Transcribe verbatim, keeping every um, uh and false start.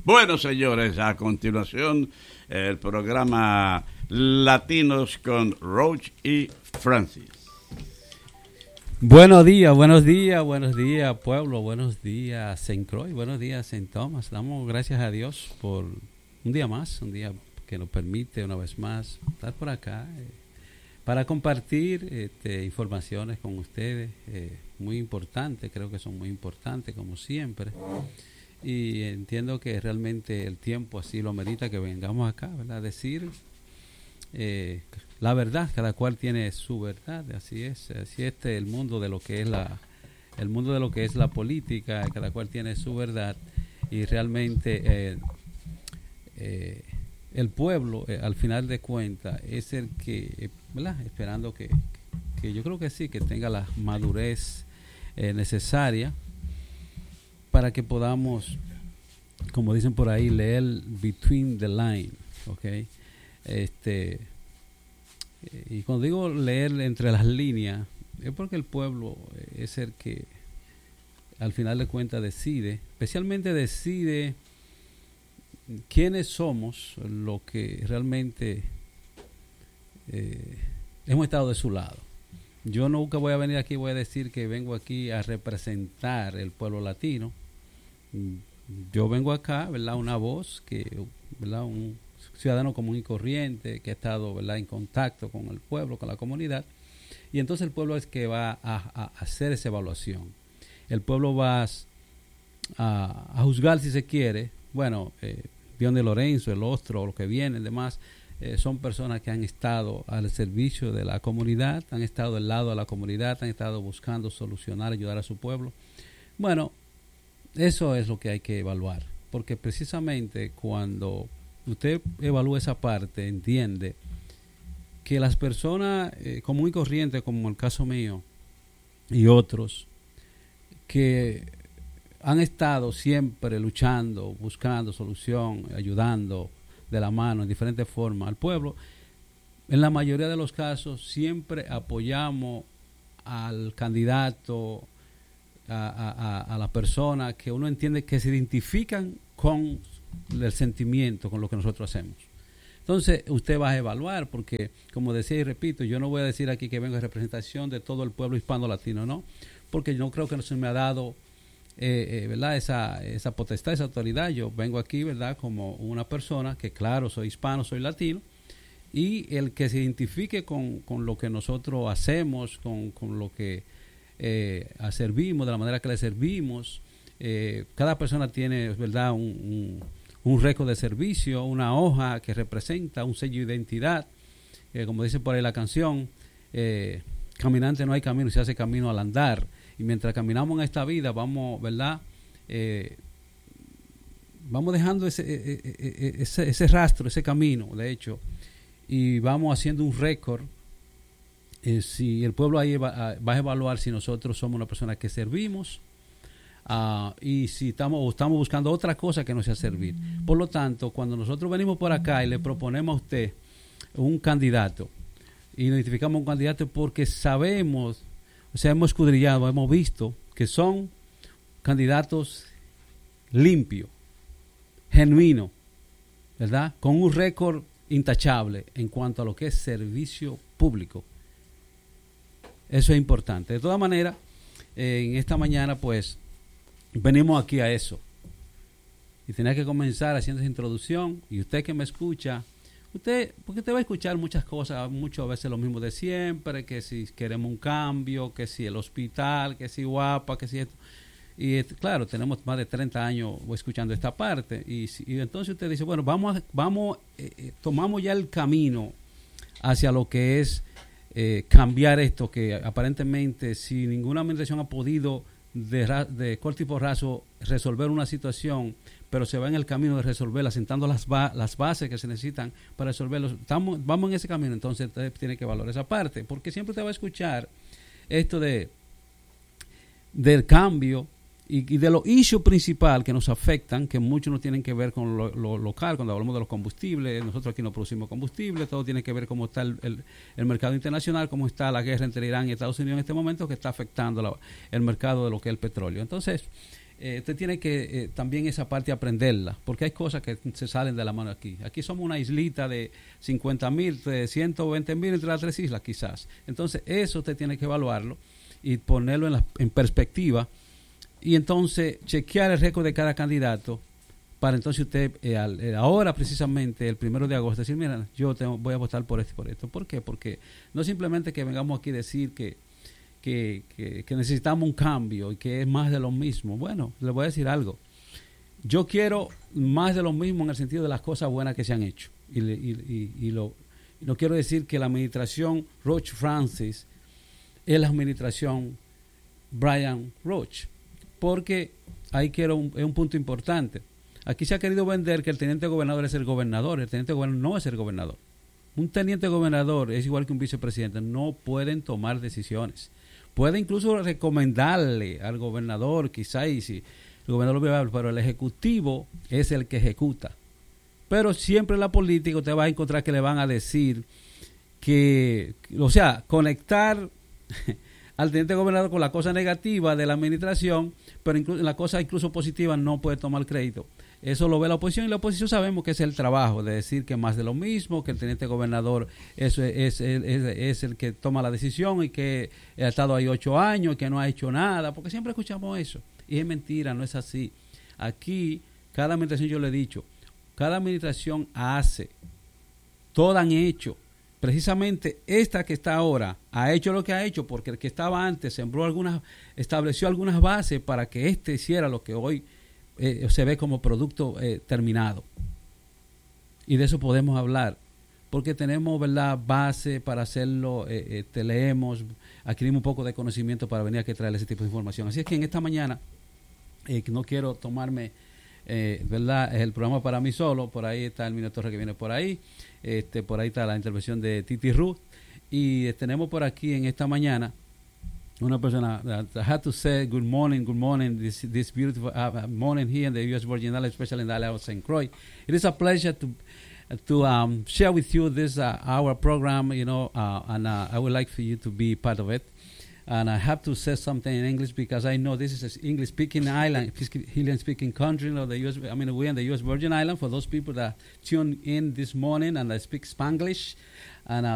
Bueno, señores, a continuación el programa Latinos con Roach y Francis. Buenos días, buenos días, buenos días, pueblo, buenos días, Saint Croix, buenos días, Saint Thomas. Damos gracias a Dios por un día más, un día que nos permite una vez más estar por acá eh, para compartir este, informaciones con ustedes, eh, muy importantes, creo que son muy importantes como siempre. Y entiendo que realmente el tiempo así lo merita que vengamos acá, ¿verdad? Decir eh, la verdad, cada cual tiene su verdad, así es, así es el mundo de lo que es la, el mundo de lo que es la política, cada cual tiene su verdad y realmente eh, eh, el pueblo, eh, al final de cuentas, es el que, eh, ¿verdad? Esperando que, que yo creo que sí, que tenga la madurez eh, necesaria para que podamos, como dicen por ahí, leer between the lines, ¿ok? Este, y cuando digo leer entre las líneas, es porque el pueblo es el que al final de cuentas decide, especialmente decide quiénes somos, lo que realmente eh, hemos estado de su lado. Yo nunca voy a venir aquí, voy a decir que vengo aquí a representar el pueblo latino. Yo vengo acá, ¿verdad? Una voz que, ¿verdad? Un ciudadano común y corriente que ha estado, ¿verdad? En contacto con el pueblo, con la comunidad. Y entonces el pueblo es que va a, a hacer esa evaluación. El pueblo va a, a juzgar, si se quiere. Bueno, eh, Dion de Lorenzo, el Ostro, lo que viene, demás. Eh, son personas que han estado al servicio de la comunidad, han estado del lado de la comunidad, han estado buscando solucionar, ayudar a su pueblo. Bueno, eso es lo que hay que evaluar, porque precisamente cuando usted evalúa esa parte, entiende que las personas eh, común y corriente, como el caso mío y otros, que han estado siempre luchando, buscando solución, ayudando de la mano en diferentes formas al pueblo, en la mayoría de los casos siempre apoyamos al candidato, a, a, a la persona que uno entiende que se identifican con el sentimiento, con lo que nosotros hacemos. Entonces usted va a evaluar, porque como decía y repito, yo no voy a decir aquí que vengo en representación de todo el pueblo hispano-latino, no, porque yo no creo que no se me ha dado Eh, eh, ¿verdad? Esa, esa potestad, esa autoridad. Yo vengo aquí, ¿verdad? Como una persona que, claro, soy hispano, soy latino, y el que se identifique con, con lo que nosotros hacemos, con, con lo que eh, servimos, de la manera que le servimos. Eh, cada persona tiene, ¿verdad? Un, un, un récord de servicio, una hoja que representa un sello de identidad, eh, como dice por ahí la canción, eh, caminante no hay camino, se hace camino al andar. Y mientras caminamos en esta vida, vamos, ¿verdad? Eh, vamos dejando ese, ese, ese rastro, ese camino, de hecho, y vamos haciendo un récord. Eh, si el pueblo ahí va, va a evaluar si nosotros somos una persona que servimos uh, y si estamos, o estamos buscando otra cosa que no sea servir. Por lo tanto, cuando nosotros venimos por acá y le proponemos a usted un candidato, identificamos un candidato porque sabemos, o sea, hemos escudriñado, hemos visto que son candidatos limpios, genuinos, ¿verdad? Con un récord intachable en cuanto a lo que es servicio público. Eso es importante. De todas maneras, eh, en esta mañana, pues, venimos aquí a eso. Y tenía que comenzar haciendo esa introducción. Y usted que me escucha, Usted, porque usted va a escuchar muchas cosas, muchas veces lo mismo de siempre, que si queremos un cambio, que si el hospital, que si guapa, que si esto. Y claro, tenemos más de treinta años escuchando esta parte. Y, y entonces usted dice, bueno, vamos, a, vamos eh, tomamos ya el camino hacia lo que es eh, cambiar esto, que aparentemente si ninguna administración ha podido de, de corto y porrazo resolver una situación, pero se va en el camino de resolverla, sentando las, ba las bases que se necesitan para resolverlo. Estamos, vamos en ese camino, entonces usted tiene que valorar esa parte, porque siempre usted va a escuchar esto de del cambio y, y de los issues principales que nos afectan, que muchos no tienen que ver con lo, lo local. Cuando hablamos de los combustibles, nosotros aquí no producimos combustible, todo tiene que ver cómo está el, el, el mercado internacional, cómo está la guerra entre Irán y Estados Unidos en este momento, que está afectando la, el mercado de lo que es el petróleo. Entonces, eh, usted tiene que eh, también esa parte aprenderla, porque hay cosas que se salen de la mano aquí. Aquí somos una islita de cincuenta mil, de ciento veinte mil entre las tres islas quizás. Entonces eso usted tiene que evaluarlo y ponerlo en, la, en perspectiva y entonces chequear el récord de cada candidato para entonces usted eh, al, eh, ahora precisamente el primero de agosto decir, mira, yo tengo, voy a votar por esto y por esto. ¿Por qué? Porque no simplemente que vengamos aquí a decir que Que, que, que necesitamos un cambio y que es más de lo mismo. Bueno, le voy a decir algo. Yo quiero más de lo mismo en el sentido de las cosas buenas que se han hecho. Y, y, y, y, lo, y no quiero decir que la administración Roach Francis es la administración Brian Roach, porque ahí quiero un, es un punto importante. Aquí se ha querido vender que el teniente gobernador es el gobernador. El teniente gobernador no es el gobernador. Un teniente gobernador es igual que un vicepresidente. No pueden tomar decisiones. Puede incluso recomendarle al gobernador, quizás, y si el gobernador lo ve, pero el ejecutivo es el que ejecuta. Pero siempre en la política usted va a encontrar que le van a decir que, o sea, conectar al teniente gobernador con la cosa negativa de la administración, pero incluso, la cosa incluso positiva no puede tomar crédito. Eso lo ve la oposición y la oposición sabemos que es el trabajo de decir que más de lo mismo, que el teniente gobernador es, es, es, es, es el que toma la decisión y que ha estado ahí ocho años y que no ha hecho nada, porque siempre escuchamos eso. Y es mentira, no es así. Aquí, cada administración, yo le he dicho, cada administración hace, todas han hecho. Precisamente esta que está ahora ha hecho lo que ha hecho porque el que estaba antes sembró algunas, estableció algunas bases para que este hiciera lo que hoy Eh, se ve como producto eh, terminado. Y de eso podemos hablar, porque tenemos, ¿verdad?, base para hacerlo, eh, eh, te leemos, adquirimos un poco de conocimiento para venir aquí a traer ese tipo de información. Así es que en esta mañana, eh, no quiero tomarme, eh, ¿verdad?, el programa para mí solo. Por ahí está el Mino Torres que viene por ahí, este, por ahí está la intervención de Titi Ruth, y eh, tenemos por aquí en esta mañana una persona that I had to say good morning, good morning, this this beautiful uh, morning here in the U S Virgin Islands, especially in the island of Saint Croix. It is a pleasure to to um, share with you this uh, our program, you know, uh, and uh, I would like for you to be part of it. And I have to say something in English because I know this is an English-speaking island, English-speaking country. You know, the U S. I mean, we're in the U S Virgin Islands. For those people that tune in this morning and that speak Spanglish, and uh,